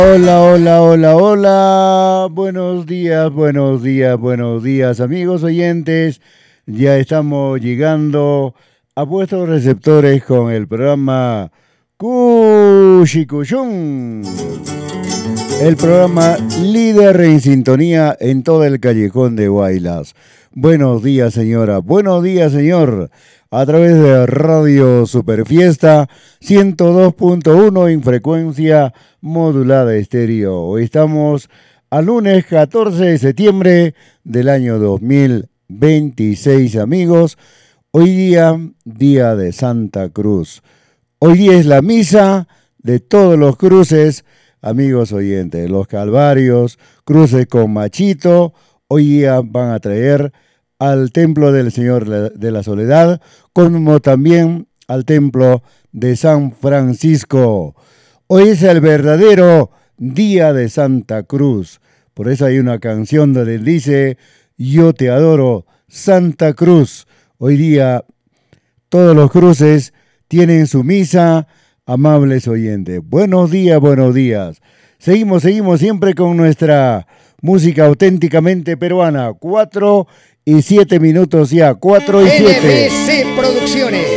Hola, hola, hola, hola. Buenos días, buenos días, buenos días, amigos oyentes. Ya estamos llegando a vuestros receptores con el programa Cushicuyún. El programa líder en sintonía en todo el callejón de Guaylas. Buenos días, señora. Buenos días, señor. A través de Radio Superfiesta 102.1 en frecuencia modulada estéreo. Hoy estamos al lunes 14 de septiembre del año 2026, amigos. Hoy día de Santa Cruz. Hoy día es la misa de todos los cruces, amigos oyentes. Los calvarios, cruces con Machito, hoy día van a traer al templo del Señor de la Soledad, como también al templo de San Francisco. Hoy es el verdadero día de Santa Cruz. Por eso hay una canción donde dice: yo te adoro, Santa Cruz. Hoy día todos los cruces tienen su misa, amables oyentes. Buenos días, buenos días. Seguimos siempre con nuestra música auténticamente peruana. 4 y 7 minutos ya, 4 y 7. NBC Producciones